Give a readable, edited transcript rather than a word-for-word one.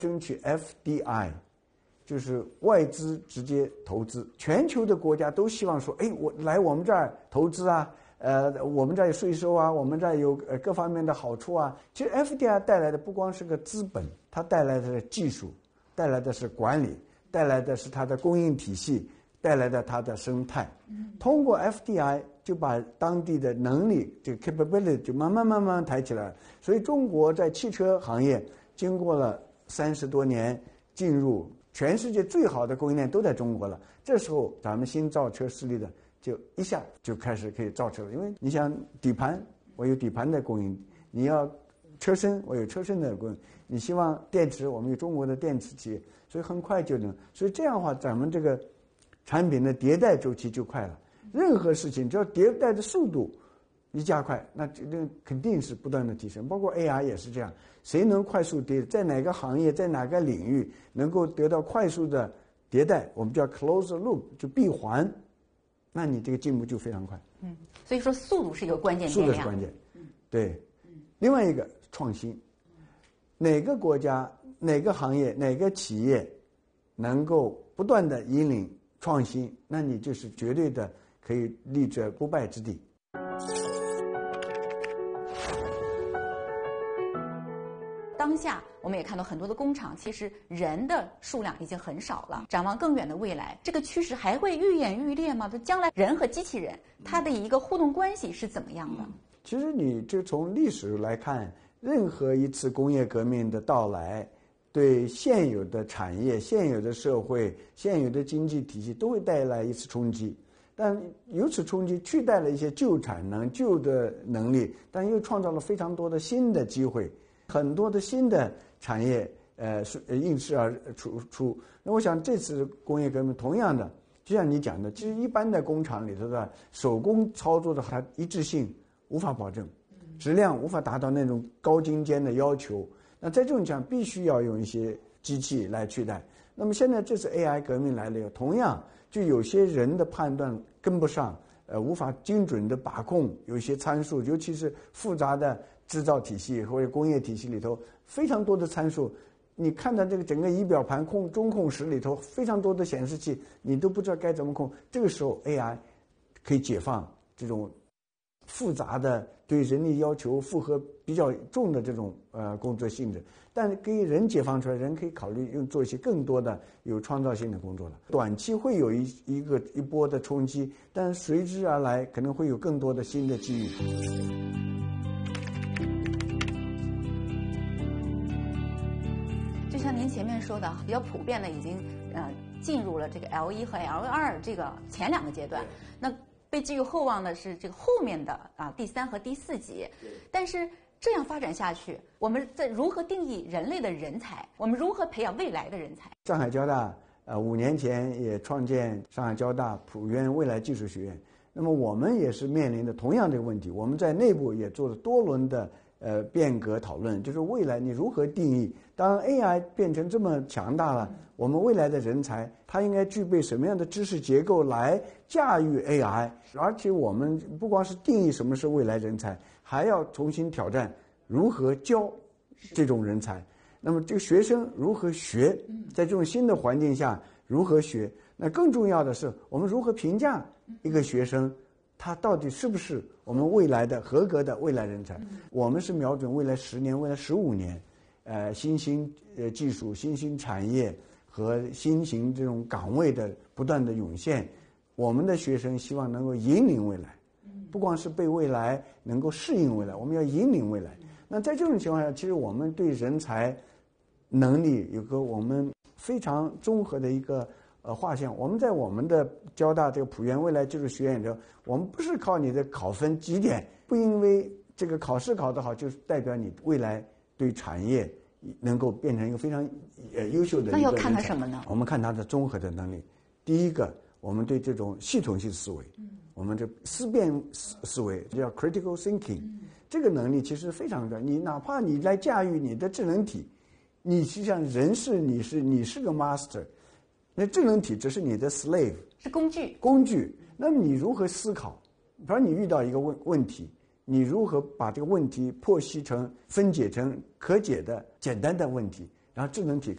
争取 FDI， 就是外资直接投资。全球的国家都希望说，哎，我们这儿投资啊，我们这儿有税收啊，我们这儿有各方面的好处啊。其实 FDI 带来的不光是个资本，它带来的是技术，带来的是管理，带来的是它的供应体系，带来的它的生态。通过 FDI 就把当地的能力这个 capability 就慢慢抬起来。所以中国在汽车行业经过了30多年，进入全世界最好的供应链都在中国了。这时候咱们新造车势力的就一下就开始可以造车了，因为你想底盘，我有底盘的供应；你要车身，我有车身的供应；你希望电池，我们有中国的电池企业，所以很快就能。所以这样的话，咱们这个产品的迭代周期就快了。任何事情只要迭代的速度一加快，那肯定是不断的提升。包括 AI 也是这样，谁能快速在哪个行业，在哪个领域能够得到快速的迭代，我们叫 close loop， 就闭环，那你这个进步就非常快。 所以说速度是一个关键点。 速度是关键。对。另外一个创新，哪个国家、哪个行业、哪个企业能够不断的引领创新，那你就是绝对的可以立着不败之地。 当下我们也看到很多的工厂，其实人的数量已经很少了。展望更远的未来，这个趋势还会愈演愈烈吗？就将来人和机器人它的一个互动关系是怎么样的？ 其实你这从历史来看，任何一次工业革命的到来，对现有的产业、现有的社会、现有的经济体系都会带来一次冲击。但由此冲击取代了一些旧产能、旧的能力，但又创造了非常多的新的机会，很多的新的产业应势而出。那我想这次工业革命同样的，就像你讲的，其实一般的工厂里头的手工操作的它一致性无法保证，质量无法达到那种高精尖的要求。那在这种情况必须要用一些机器来取代。那么现在这次 AI 革命来了以后，同样就有些人的判断跟不上，无法精准的把控有一些参数，尤其是复杂的制造体系或者工业体系里头非常多的参数，你看到这个整个仪表盘中控室里头非常多的显示器，你都不知道该怎么控。这个时候 AI 可以解放这种复杂的对人力要求负荷比较重的这种工作性质，但给人解放出来，人可以考虑做一些更多的有创造性的工作了。短期会有一波的冲击，但随之而来可能会有更多的新的机遇。 就像您前面说的，比较普遍的已经进入了这个 L1和 L2这个前2个阶段，那被寄予厚望的是这个后面的第3和第4级。但是这样发展下去，我们在如何定义人类的人才？我们如何培养未来的人才？ 上海交大5年前也创建上海交大浦渊未来技术学院。那么我们也是面临的同样这个问题，我们在内部也做了多轮的变革讨论，就是未来你如何定义？当 AI 变成这么强大了，我们未来的人才他应该具备什么样的知识结构来驾驭 AI？ 而且我们不光是定义什么是未来人才，还要重新挑战如何教这种人才。那么这个学生如何学，在这种新的环境下如何学？那更重要的是，我们如何评价一个学生，他到底是不是我们未来的合格的未来人才？我们是瞄准未来10年、未来15年，新兴技术、新兴产业和新型这种岗位的不断的涌现。我们的学生希望能够引领未来，不光是被未来能够适应未来，我们要引领未来。那在这种情况下，其实我们对人才能力有个我们非常综合的一个画像。我们在我们的交大这个浦渊未来技术学院里头，我们不是靠你的考分绩点，不因为这个考试考得好，就是代表你未来对产业能够变成一个非常优秀的一个人才。 那要看他什么呢？ 我们看他的综合的能力。第一个，我们对这种系统性思维，我们这思辨思维叫 critical thinking，这个能力其实非常重要。你哪怕你来驾驭你的智能体，你实际上人是你是个 master， 那智能体只是你的 slave， 是工具。那么你如何思考？比如你遇到一个问题，你如何把这个问题分解成可解的简单的问题？ 然后智能体